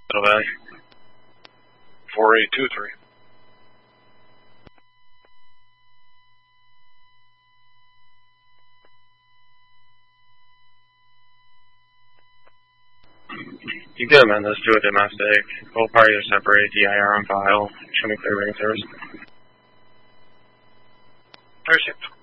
value. 4823. You can amend this to a domestic. Both parties are separate. DIR on file. Show me clear ring service. Received.